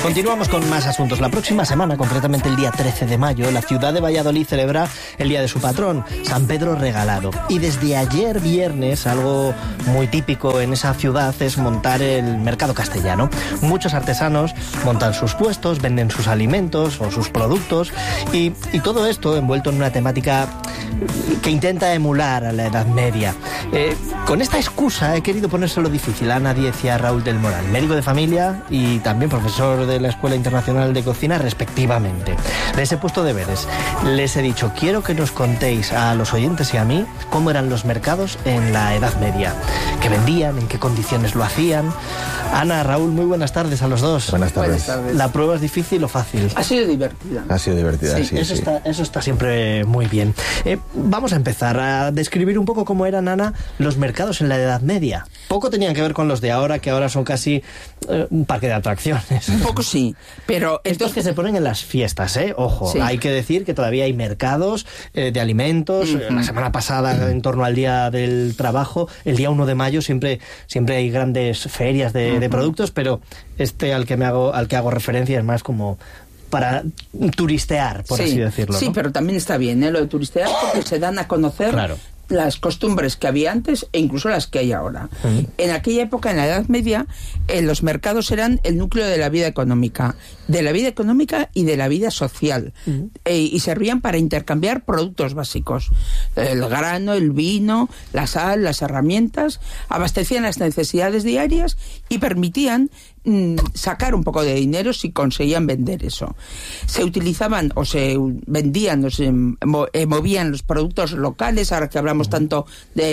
Continuamos con más asuntos. La próxima semana, concretamente el día 13 de mayo, la ciudad de Valladolid celebra el día de su patrón, San Pedro Regalado. Y desde ayer viernes, algo muy típico en esa ciudad es montar el mercado castellano. Muchos artesanos montan sus puestos, venden sus alimentos o sus productos y todo esto envuelto en una temática que intenta emular a la Edad Media. Con esta excusa he querido ponérselo difícil a Ana Díez y a Raúl del Moral, médico de familia y también profesor de la Escuela Internacional de Cocina, respectivamente. Les he puesto deberes. Les he dicho, quiero que nos contéis a los oyentes y a mí cómo eran los mercados en la Edad Media. ¿Qué vendían? ¿En qué condiciones lo hacían? Ana, Raúl, muy buenas tardes a los dos. Buenas tardes. Buenas tardes. ¿La prueba es difícil o fácil? Ha sido divertida. Ha sido divertida, sí. Eso está siempre muy bien. Vamos a empezar a describir un poco cómo eran, Ana, los mercados en la Edad Media. Poco tenían que ver con los de ahora, que ahora son casi un parque de atracciones. Un poco sí, pero Estos que se ponen en las fiestas, Ojo, sí. Hay que decir que todavía hay mercados de alimentos. La semana pasada, en torno al Día del Trabajo, el día 1 de mayo, siempre hay grandes ferias de productos, pero al que hago referencia es más como para turistear, por así decirlo, sí, ¿no? Pero también está bien, lo de turistear, porque se dan a conocer... Claro. Las costumbres que había antes e incluso las que hay ahora. En aquella época, en la Edad Media, los mercados eran el núcleo de la vida económica y de la vida social, y servían para intercambiar productos básicos, el grano, el vino, la sal, las herramientas, abastecían las necesidades diarias y permitían sacar un poco de dinero si conseguían vender eso. Se utilizaban o se vendían o se movían los productos locales. Ahora que hablamos tanto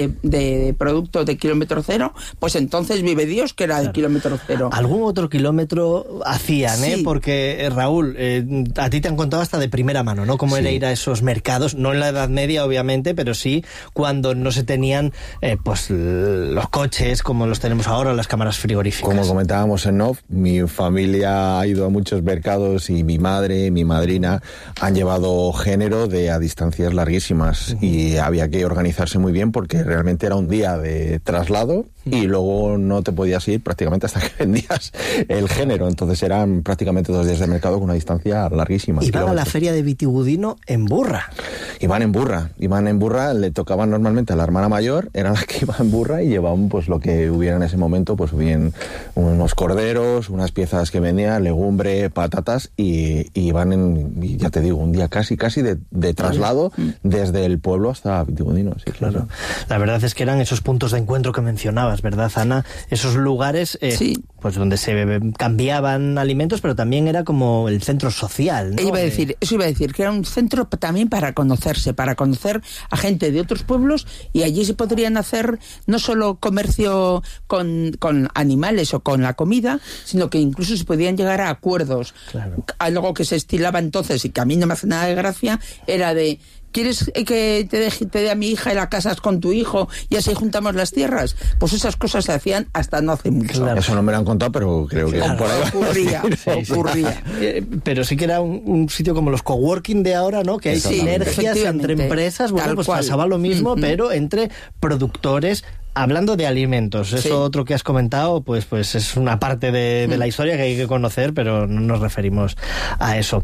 de productos de kilómetro cero, pues entonces vive Dios que era de kilómetro cero. Algún otro kilómetro hacían, Sí. Porque Raúl, a ti te han contado hasta de primera mano, ¿no? Cómo era ir a esos mercados, no en la Edad Media obviamente, pero sí cuando no se tenían pues los coches como los tenemos ahora, las cámaras frigoríficas. Como comentábamos en off, mi familia ha ido a muchos mercados y mi madre, mi madrina han llevado género a distancias larguísimas y había que organizarse muy bien porque realmente era un día de traslado y luego no te podías ir prácticamente hasta que vendías el género. Entonces eran prácticamente 2 días de mercado con una distancia larguísima. Iban a la feria de Vitigudino en burra. Iban en burra, le tocaban normalmente a la hermana mayor, era la que iba en burra y llevaban pues lo que hubiera en ese momento, pues bien unos corderos, unas piezas que vendían, legumbre, patatas y iban ya te digo, un día casi de traslado desde el pueblo hasta Vitigudino. Sí, Claro. La verdad es que eran esos puntos de encuentro que mencionabas, ¿verdad, Ana? Esos lugares pues donde se cambiaban alimentos, pero también era como el centro social, ¿no? Eso iba a decir, que era un centro también para conocerse, para conocer a gente de otros pueblos, y allí se podrían hacer no solo comercio con animales o con la comida, sino que incluso se podían llegar a acuerdos. Claro. Algo que se estilaba entonces y que a mí no me hace nada de gracia era de... ¿Quieres que te dé a mi hija y la casas con tu hijo y así juntamos las tierras? Pues esas cosas se hacían hasta no hace mucho. Claro. Eso no me lo han contado, pero creo que por ahí ocurría. Pero sí que era un sitio como los coworking de ahora, ¿no? Que hay sinergias entre empresas. Bueno, pues pasaba lo mismo, pero entre productores. Hablando de alimentos, eso otro que has comentado, pues es una parte de la historia que hay que conocer, pero no nos referimos a eso.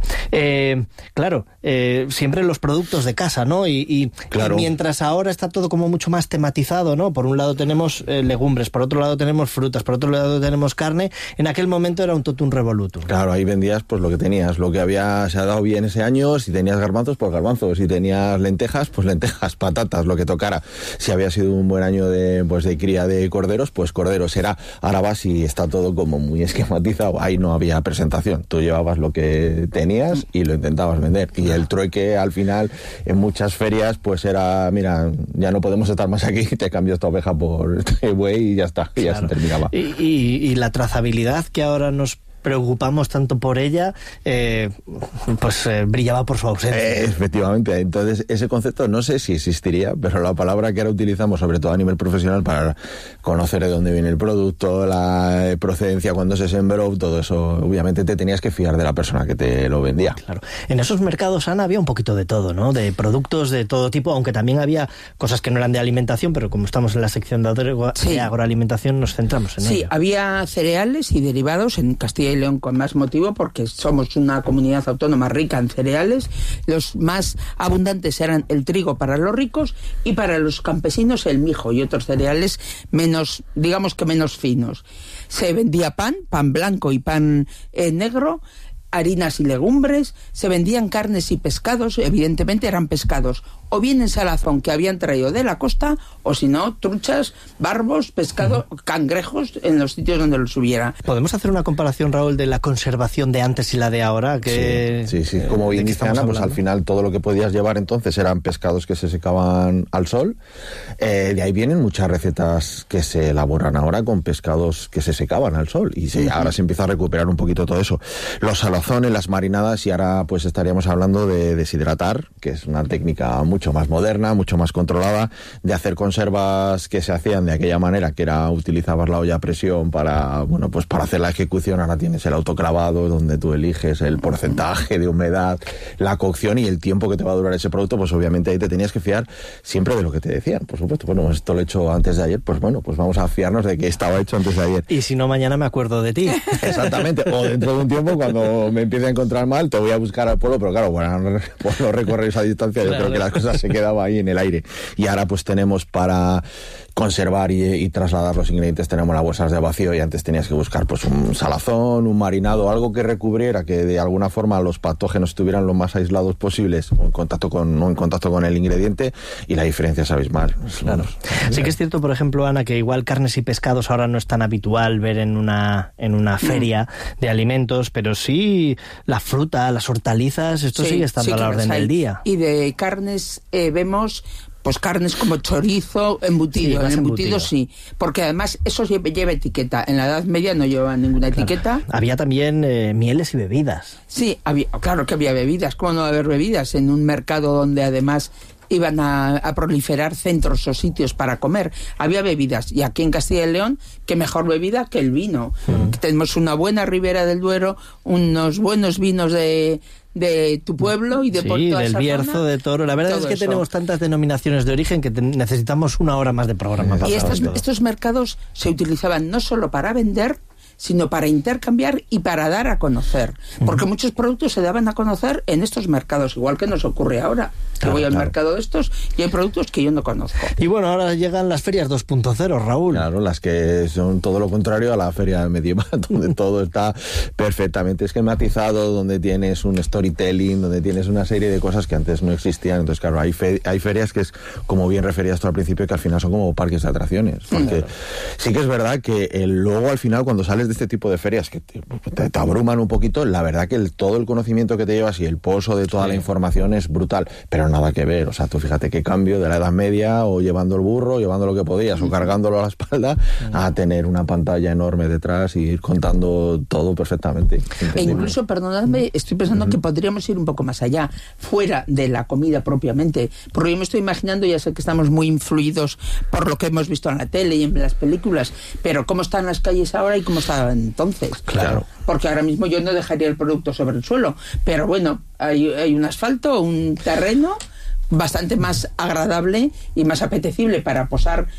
Claro, siempre los productos de casa, ¿no? Y mientras ahora está todo como mucho más tematizado, ¿no? Por un lado tenemos legumbres, por otro lado tenemos frutas, por otro lado tenemos carne. En aquel momento era un totum revolutum. Claro, ahí vendías pues lo que tenías, lo que se ha dado bien ese año. Si tenías garbanzos, pues garbanzos. Si tenías lentejas, pues lentejas, patatas, lo que tocara. Si había sido un buen año de cría de corderos, pues corderos. Ahora vas y está todo como muy esquematizado. Ahí no había presentación. Tú llevabas lo que tenías y lo intentabas vender. Y el trueque, al final, en muchas ferias, pues era, mira, ya no podemos estar más aquí, te cambio esta oveja por este buey y ya está. Y ya se terminaba. Y la trazabilidad que ahora nos preocupamos tanto por ella, brillaba por su ausencia. Efectivamente, entonces ese concepto no sé si existiría, pero la palabra que ahora utilizamos, sobre todo a nivel profesional, para conocer de dónde viene el producto, la procedencia, cuándo se sembró, todo eso, obviamente te tenías que fiar de la persona que te lo vendía. Claro. En esos mercados, Ana, había un poquito de todo, ¿no? De productos de todo tipo, aunque también había cosas que no eran de alimentación, pero como estamos en la sección de agroalimentación, nos centramos en ello. Sí, había cereales y derivados en Castilla Castilla y León con más motivo, porque somos una comunidad autónoma rica en cereales. Los más abundantes eran el trigo para los ricos y para los campesinos el mijo y otros cereales menos, digamos que menos finos. Se vendía pan blanco y pan negro, harinas y legumbres, se vendían carnes y pescados, evidentemente eran pescados o bien en salazón que habían traído de la costa, o si no, truchas, barbos, pescado, cangrejos en los sitios donde los hubiera. ¿Podemos hacer una comparación, Raúl, de la conservación de antes y la de ahora? Sí. Como bien dice Ana, pues al final todo lo que podías llevar entonces eran pescados que se secaban al sol. De ahí vienen muchas recetas que se elaboran ahora con pescados que se secaban al sol, y ahora se empieza a recuperar un poquito todo eso. Los salazones, las marinadas, y ahora pues estaríamos hablando de deshidratar, que es una técnica mucho más moderna, mucho más controlada, de hacer conservas que se hacían de aquella manera, que era utilizabas la olla a presión para hacer la ejecución. Ahora tienes el autoclavado donde tú eliges el porcentaje de humedad, la cocción y el tiempo que te va a durar ese producto. Pues obviamente ahí te tenías que fiar siempre de lo que te decían, por supuesto. Bueno, esto lo he hecho antes de ayer, pues vamos a fiarnos de que estaba hecho antes de ayer. Y si no, mañana me acuerdo de ti. Exactamente, o dentro de un tiempo, cuando me empiece a encontrar mal, te voy a buscar al pueblo, pero claro, por no recorrer esa distancia, yo creo que las cosas se quedaban ahí en el aire. Y ahora pues tenemos para conservar y trasladar los ingredientes, tenemos las bolsas de vacío, y antes tenías que buscar pues un salazón, un marinado, algo que recubriera, que de alguna forma los patógenos estuvieran lo más aislados posibles, o en contacto con el ingrediente, y la diferencia es abismal. Claro. Sí que es cierto, por ejemplo, Ana, que igual carnes y pescados ahora no es tan habitual ver en una feria de alimentos, pero sí la fruta, las hortalizas, esto sigue estando a la orden del día. Y de carnes vemos pues carnes como chorizo, embutido. En embutido sí, porque además eso lleva etiqueta. En la Edad Media no llevaba ninguna etiqueta. Había también mieles y bebidas. Sí, claro que había bebidas. ¿Cómo no va a haber bebidas en un mercado donde además iban a proliferar centros o sitios para comer? Había bebidas, y aquí en Castilla y León, qué mejor bebida que el vino. Tenemos una buena Ribera del Duero, unos buenos vinos de tu pueblo y de por toda del esa Bierzo, zona. de Toro. La verdad es que tenemos tantas denominaciones de origen que necesitamos una hora más de programa. Y estos mercados se utilizaban no solo para vender, sino para intercambiar y para dar a conocer. Porque muchos productos se daban a conocer en estos mercados, igual que nos ocurre ahora. Que voy al mercado de estos y hay productos que yo no conozco. Y bueno, ahora llegan las ferias 2.0, Raúl. Claro, las que son todo lo contrario a la feria medieval, donde todo está perfectamente esquematizado, donde tienes un storytelling, donde tienes una serie de cosas que antes no existían. Entonces, claro, hay ferias que es, como bien referías tú al principio, que al final son como parques de atracciones. Porque sí que es verdad que luego al final, cuando sales de este tipo de ferias que te abruman un poquito, la verdad que todo el conocimiento que te llevas y el pozo de toda la información es brutal, pero nada que ver. O sea, tú fíjate qué cambio de la Edad Media, o llevando el burro, llevando lo que podías, o cargándolo a la espalda, a tener una pantalla enorme detrás y ir contando todo perfectamente. E incluso, perdonadme, estoy pensando que podríamos ir un poco más allá, fuera de la comida propiamente, porque yo me estoy imaginando, ya sé que estamos muy influidos por lo que hemos visto en la tele y en las películas, pero cómo están las calles ahora y cómo estaban entonces. Claro. Porque ahora mismo yo no dejaría el producto sobre el suelo, pero bueno, hay un asfalto, un terreno bastante más agradable y más apetecible para posar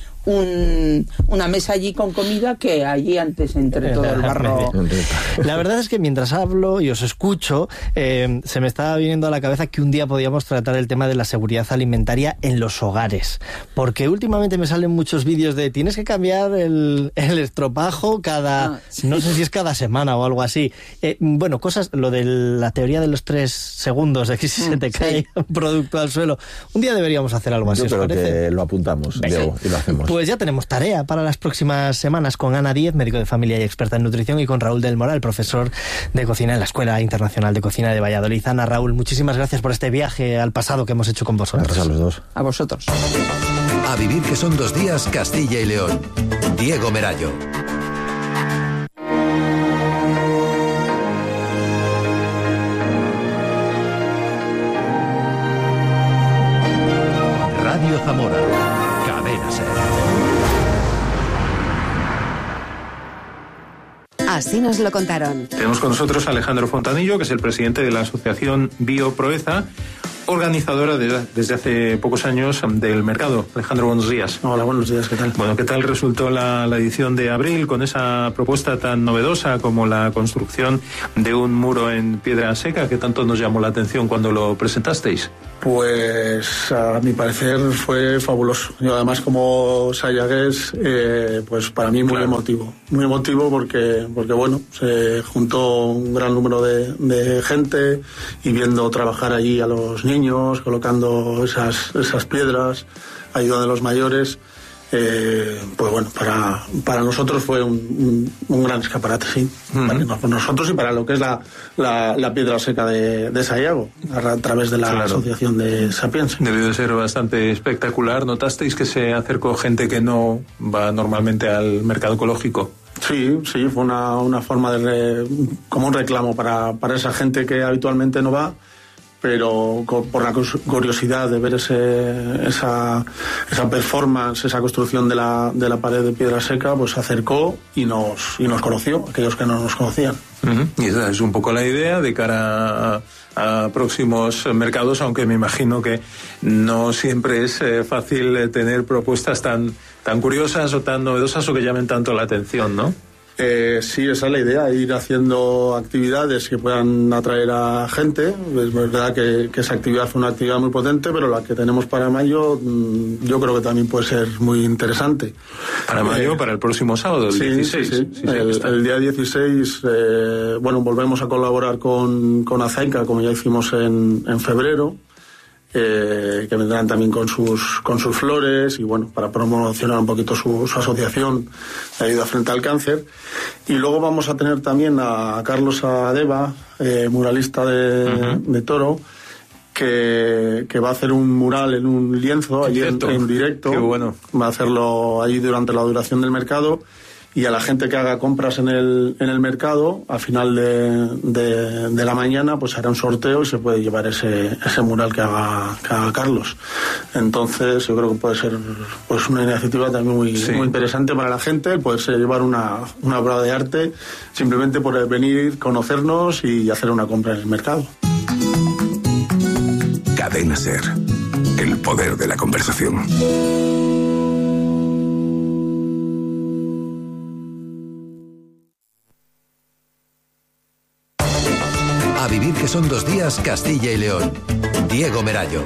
una mesa allí con comida que allí antes entre todo el barro. La verdad es que mientras hablo y os escucho, se me estaba viniendo a la cabeza que un día podíamos tratar el tema de la seguridad alimentaria en los hogares, porque últimamente me salen muchos vídeos de tienes que cambiar el estropajo no sé si es cada semana o algo así. Bueno, cosas, lo de la teoría de los 3 segundos de que si se te cae un producto al suelo. Un día deberíamos hacer algo así. Yo creo que lo apuntamos, Diego, y lo hacemos. Pues ya tenemos tarea para las próximas semanas con Ana Díez, médico de familia y experta en nutrición, y con Raúl del Moral, profesor de cocina en la Escuela Internacional de Cocina de Valladolid. Ana, Raúl, muchísimas gracias por este viaje al pasado que hemos hecho con vosotros. Gracias a los dos. A vosotros. A vivir, que son 2 días, Castilla y León. Diego Merallo. Radio Zamora. Cadena Ser. Así nos lo contaron. Tenemos con nosotros a Alejandro Fontanillo, que es el presidente de la asociación Bioproeza. organizadora desde hace pocos años del mercado. Alejandro, buenos días. Hola, buenos días, ¿qué tal? Bueno, ¿qué tal resultó la edición de abril con esa propuesta tan novedosa como la construcción de un muro en piedra seca que tanto nos llamó la atención cuando lo presentasteis? Pues a mi parecer fue fabuloso. Yo además como sayagués, pues para mí muy emotivo. Muy emotivo porque bueno, se juntó un gran número de gente y viendo trabajar allí a los niños, colocando esas piedras, ayuda de los mayores. Pues bueno, para nosotros fue un gran escaparate, sí. Para nosotros y para lo que es la piedra seca de Sayago, a través de la asociación de Sapiens. Debió de ser bastante espectacular. ¿Notasteis que se acercó gente que no va normalmente al mercado ecológico? Sí, fue una forma como un reclamo para esa gente que habitualmente no va, pero por la curiosidad de ver esa performance, esa construcción de la pared de piedra seca, pues se acercó y nos conoció, aquellos que no nos conocían. Y esa es un poco la idea de cara a próximos mercados, aunque me imagino que no siempre es fácil tener propuestas tan curiosas o tan novedosas o que llamen tanto la atención, ¿no? Sí, esa es la idea, ir haciendo actividades que puedan atraer a gente. Es verdad que esa actividad fue una actividad muy potente, pero la que tenemos para mayo yo creo que también puede ser muy interesante. Para mayo, para el próximo sábado, el 16. Sí. El día 16, volvemos a colaborar con Azaica, como ya hicimos en febrero. Que vendrán también con sus flores y bueno, para promocionar un poquito su asociación de ayuda frente al cáncer. Y luego vamos a tener también a Carlos Adeba, muralista de Toro, que va a hacer un mural en un lienzo allí en directo. Qué bueno. Va a hacerlo allí durante la duración del mercado. Y a la gente que haga compras en el mercado, a final de la mañana, pues hará un sorteo y se puede llevar ese mural que haga Carlos. Entonces, yo creo que puede ser pues una iniciativa también muy interesante para la gente, poderse llevar una obra de arte simplemente por venir, conocernos y hacer una compra en el mercado. Cadena SER. El poder de la conversación. A vivir que son 2 días, Castilla y León. Diego Merayo.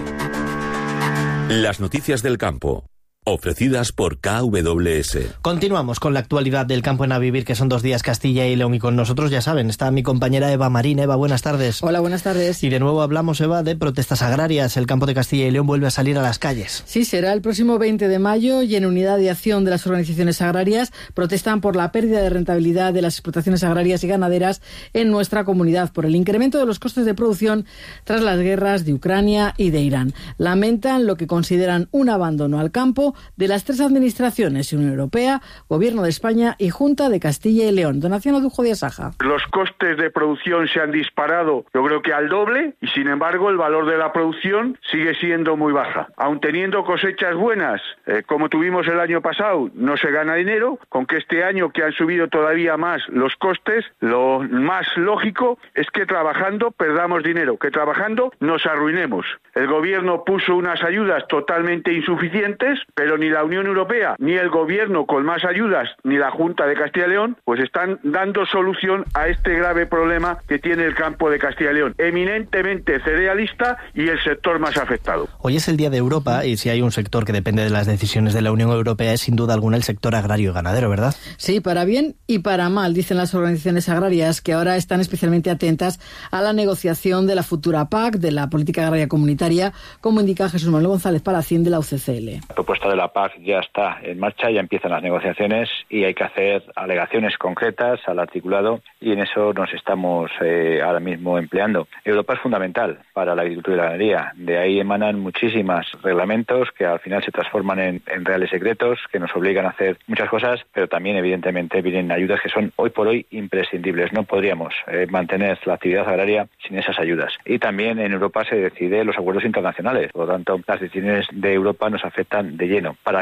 Las noticias del campo, ofrecidas por KWS. Continuamos con la actualidad del campo en A Vivir, que son 2 días, Castilla y León. Y con nosotros, ya saben, está mi compañera Eva Marín. Eva, buenas tardes. Hola, buenas tardes. Y de nuevo hablamos, Eva, de protestas agrarias. El campo de Castilla y León vuelve a salir a las calles. Sí, será el próximo 20 de mayo y en unidad de acción de las organizaciones agrarias protestan por la pérdida de rentabilidad de las explotaciones agrarias y ganaderas en nuestra comunidad, por el incremento de los costes de producción tras las guerras de Ucrania y de Irán. Lamentan lo que consideran un abandono al campo de las 3 administraciones, Unión Europea, Gobierno de España y Junta de Castilla y León. Donación Odujo de Asaja. Los costes de producción se han disparado, yo creo que al doble, y sin embargo el valor de la producción sigue siendo muy baja. Aun teniendo cosechas buenas, como tuvimos el año pasado, no se gana dinero, con que este año que han subido todavía más los costes, lo más lógico es que trabajando perdamos dinero, que trabajando nos arruinemos. El gobierno puso unas ayudas totalmente insuficientes, pero ni la Unión Europea, ni el gobierno con más ayudas, ni la Junta de Castilla y León, pues están dando solución a este grave problema que tiene el campo de Castilla y León, eminentemente cerealista y el sector más afectado. Hoy es el Día de Europa y si hay un sector que depende de las decisiones de la Unión Europea es sin duda alguna el sector agrario y ganadero, ¿verdad? Sí, para bien y para mal, dicen las organizaciones agrarias, que ahora están especialmente atentas a la negociación de la futura PAC, de la Política Agraria Comunitaria, como indica Jesús Manuel González Palacín de la UCCL. La propuesta de la PAC ya está en marcha, ya empiezan las negociaciones y hay que hacer alegaciones concretas al articulado y en eso nos estamos ahora mismo empleando. Europa es fundamental para la agricultura y la ganadería. De ahí emanan muchísimos reglamentos que al final se transforman en reales secretos, que nos obligan a hacer muchas cosas, pero también evidentemente vienen ayudas que son hoy por hoy imprescindibles. No podríamos mantener la actividad agraria sin esas ayudas. Y también en Europa se deciden los acuerdos internacionales, por lo tanto las decisiones de Europa nos afectan de lleno, para bien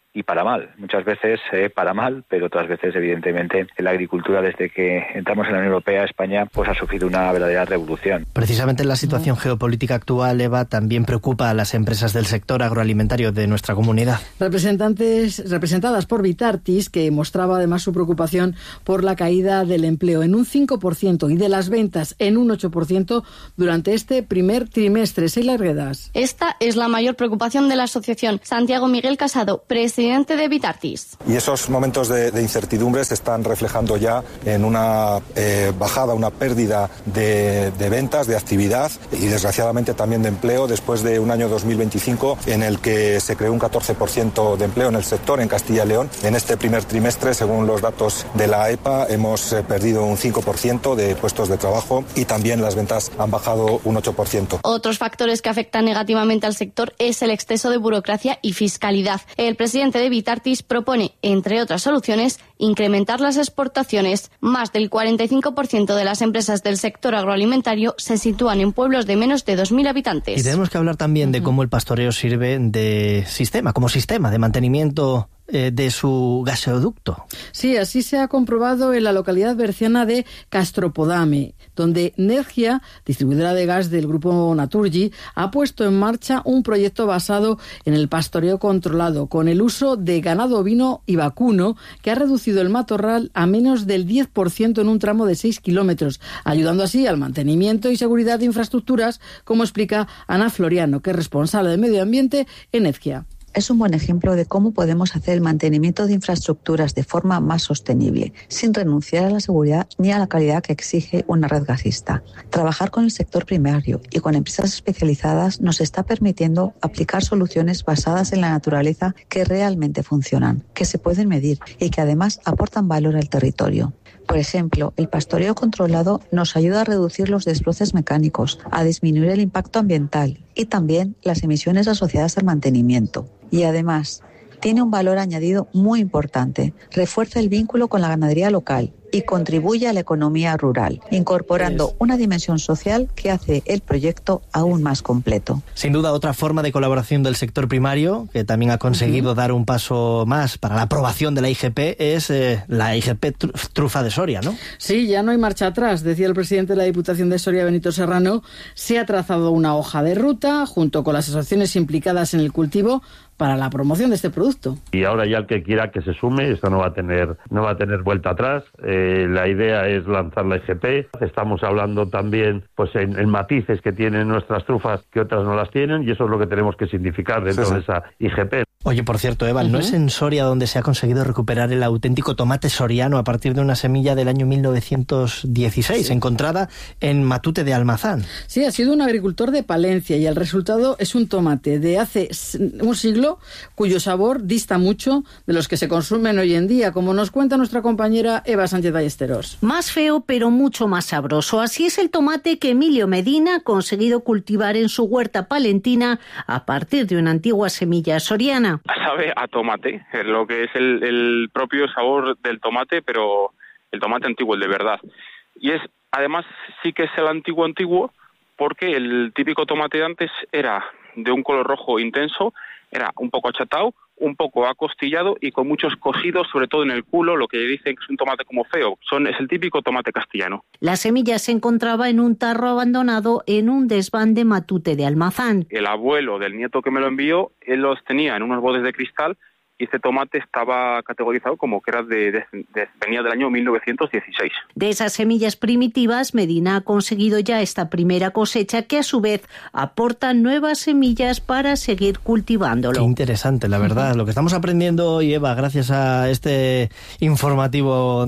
y para mal. Muchas veces para mal, pero otras veces, evidentemente, la agricultura, desde que entramos en la Unión Europea, España, pues ha sufrido una verdadera revolución. Precisamente la situación geopolítica actual, Eva, también preocupa a las empresas del sector agroalimentario de nuestra comunidad. Representadas por Vitartis, que mostraba además su preocupación por la caída del empleo en un 5% y de las ventas en un 8% durante este primer trimestre. Sheila Arguedas. Esta es la mayor preocupación de la asociación. Santiago Miguel Casado, presidente de Vitartis. Y esos momentos de incertidumbre se están reflejando ya en una bajada, una pérdida de ventas, de actividad y desgraciadamente también de empleo después de un año 2025 en el que se creó un 14% de empleo en el sector en Castilla y León. En este primer trimestre, según los datos de la EPA, hemos perdido un 5% de puestos de trabajo y también las ventas han bajado un 8%. Otros factores que afectan negativamente al sector es el exceso de burocracia y fiscalidad. El presidente de Vitartis propone, entre otras soluciones, incrementar las exportaciones. Más del 45% de las empresas del sector agroalimentario se sitúan en pueblos de menos de 2.000 habitantes. Y tenemos que hablar también de cómo el pastoreo sirve como sistema de mantenimiento de su gasoducto. Sí, así se ha comprobado en la localidad berciana de Castropodame, donde Nergia, distribuidora de gas del grupo Naturgy, ha puesto en marcha un proyecto basado en el pastoreo controlado, con el uso de ganado ovino y vacuno, que ha reducido el matorral a menos del 10% en un tramo de 6 kilómetros, ayudando así al mantenimiento y seguridad de infraestructuras, como explica Ana Floriano, que es responsable de medio ambiente en Nergia. Es un buen ejemplo de cómo podemos hacer el mantenimiento de infraestructuras de forma más sostenible, sin renunciar a la seguridad ni a la calidad que exige una red gasista. Trabajar con el sector primario y con empresas especializadas nos está permitiendo aplicar soluciones basadas en la naturaleza que realmente funcionan, que se pueden medir y que además aportan valor al territorio. Por ejemplo, el pastoreo controlado nos ayuda a reducir los desbroces mecánicos, a disminuir el impacto ambiental y también las emisiones asociadas al mantenimiento. Y además, tiene un valor añadido muy importante. Refuerza el vínculo con la ganadería local y contribuye a la economía rural, incorporando una dimensión social que hace el proyecto aún más completo. Sin duda, otra forma de colaboración del sector primario, que también ha conseguido dar un paso más para la aprobación de la IGP, es la IGP Trufa de Soria, ¿no? Sí, ya no hay marcha atrás, decía el presidente de la Diputación de Soria, Benito Serrano. Se ha trazado una hoja de ruta, junto con las asociaciones implicadas en el cultivo, para la promoción de este producto. Y ahora ya el que quiera que se sume, esto no va a tener vuelta atrás. La idea es lanzar la IGP. Estamos hablando también pues en matices que tienen nuestras trufas que otras no las tienen, y eso es lo que tenemos que significar dentro de esa IGP. Oye, por cierto, Eva, ¿no es en Soria donde se ha conseguido recuperar el auténtico tomate soriano a partir de una semilla del año 1916, encontrada en Matute de Almazán? Sí, ha sido un agricultor de Palencia y el resultado es un tomate de hace un siglo cuyo sabor dista mucho de los que se consumen hoy en día, como nos cuenta nuestra compañera Eva Sánchez Ballesteros. Más feo, pero mucho más sabroso. Así es el tomate que Emilio Medina ha conseguido cultivar en su huerta palentina a partir de una antigua semilla soriana. Sabe a tomate, es lo que es el propio sabor del tomate, pero el tomate antiguo, el de verdad. Y es, además, sí que es el antiguo, porque el típico tomate de antes era de un color rojo intenso, era un poco achatado, un poco acostillado y con muchos cosidos, sobre todo en el culo, lo que dicen que es un tomate como feo. Es el típico tomate castellano. La semilla se encontraba en un tarro abandonado en un desván de Matute de Almazán. El abuelo del nieto que me lo envió, él los tenía en unos botes de cristal, y este tomate estaba categorizado como que era venía del año 1916. De esas semillas primitivas, Medina ha conseguido ya esta primera cosecha que a su vez aporta nuevas semillas para seguir cultivándolo. Qué interesante, la verdad. Lo que estamos aprendiendo hoy, Eva, gracias a este informativo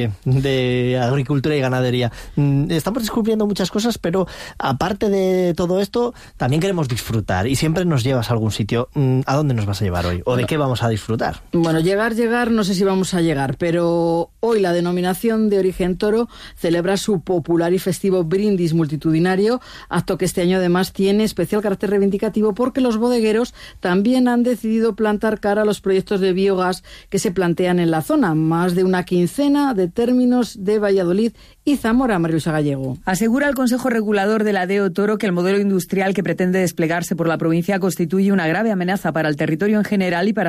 de agricultura y ganadería. Estamos descubriendo muchas cosas, pero aparte de todo esto, también queremos disfrutar y siempre nos llevas a algún sitio. ¿A dónde nos vas a llevar hoy? ¿O de qué vamos a disfrutar? Bueno, llegar, no sé si vamos a llegar, pero hoy la denominación de origen toro celebra su popular y festivo brindis multitudinario, acto que este año además tiene especial carácter reivindicativo porque los bodegueros también han decidido plantar cara a los proyectos de biogás que se plantean en la zona. Más de una quincena de términos de Valladolid y Zamora. Marilusa Gallego. Asegura el Consejo Regulador de la DEO Toro que el modelo industrial que pretende desplegarse por la provincia constituye una grave amenaza para el territorio en general y para su actividad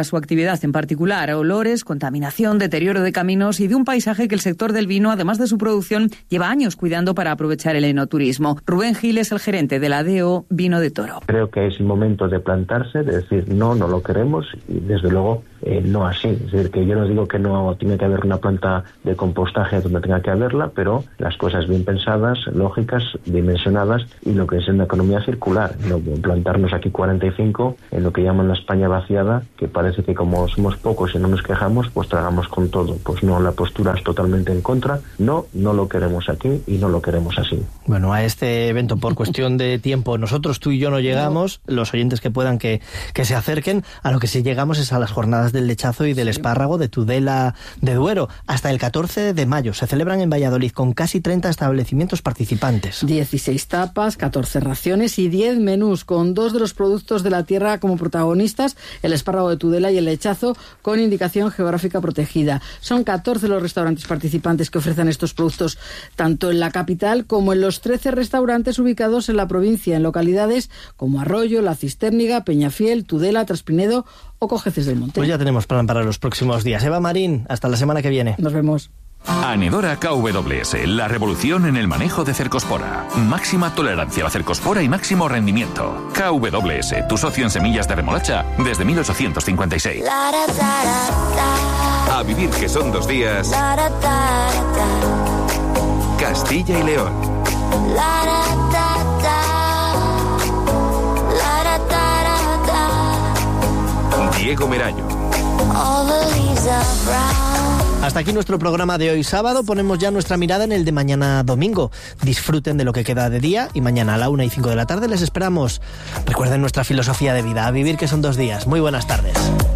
seguridad en particular, olores, contaminación, deterioro de caminos y de un paisaje que el sector del vino, además de su producción, lleva años cuidando para aprovechar el enoturismo. Rubén Gil es el gerente de la DO Vino de Toro. Creo que es el momento de plantarse, de decir no lo queremos y desde luego no así. Es decir, que yo no digo que no tiene que haber una planta de compostaje donde tenga que haberla, pero las cosas bien pensadas, lógicas, dimensionadas y lo que es en la economía circular. No plantarnos aquí 45 en lo que llaman la España vaciada, que parece que como somos pocos y no nos quejamos, pues tragamos con todo. Pues no, la postura es totalmente en contra. No lo queremos aquí y no lo queremos así. Bueno, a este evento por cuestión de tiempo, nosotros, tú y yo no llegamos, los oyentes que puedan que se acerquen, a lo que sí llegamos es a las jornadas del lechazo y del espárrago de Tudela de Duero. Hasta el 14 de mayo se celebran en Valladolid con casi 30 establecimientos participantes. 16 tapas, 14 raciones y 10 menús, con 2 de los productos de la tierra como protagonistas, el espárrago de Tudela y el lechazo con indicación geográfica protegida. Son 14 los restaurantes participantes que ofrecen estos productos tanto en la capital como en los 13 restaurantes ubicados en la provincia, en localidades como Arroyo, La Cisterniga, Peñafiel, Tudela, Traspinedo o Cojeces del Monte. Pues ya tenemos plan para los próximos días. Eva Marín, hasta la semana que viene. Nos vemos. Anedora KWS, la revolución en el manejo de cercospora. Máxima tolerancia a la cercospora y máximo rendimiento. KWS, tu socio en semillas de remolacha desde 1856. A vivir que son 2 días. Castilla y León. Diego Merayo. Hasta aquí nuestro programa de hoy sábado. Ponemos ya nuestra mirada en el de mañana domingo. Disfruten de lo que queda de día y mañana a la 1 y 5 de la tarde les esperamos. Recuerden nuestra filosofía de vida, a vivir que son 2 días. Muy buenas tardes.